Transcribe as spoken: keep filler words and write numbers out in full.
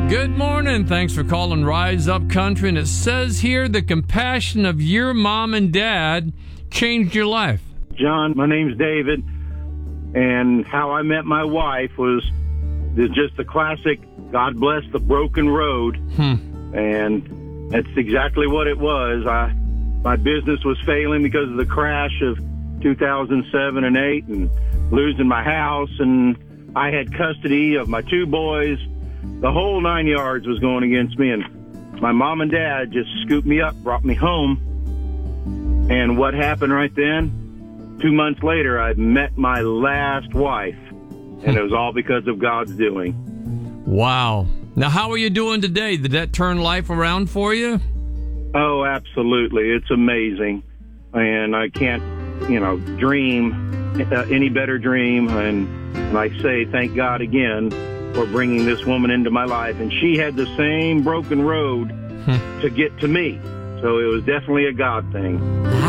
Good morning. Thanks for calling Rise Up Country. And it says here the compassion of your mom and dad changed your life. John, my name's David, and how I met my wife was just the classic God bless the broken road. Hmm. And that's exactly what it was. I, my business was failing because of the crash of two thousand seven and eight and losing my house, and I had custody of my two boys. The whole nine yards was going against me, and my mom and dad just scooped me up, brought me home. And what happened right then? Two months later, I met my last wife, and it was all because of God's doing. Wow. Now, how are you doing today? Did that turn life around for you? Oh, absolutely. It's amazing. And I can't, you know, dream uh, any better dream. And, and I say thank God again for bringing this woman into my life. And she had the same broken road to get to me. So it was definitely a God thing.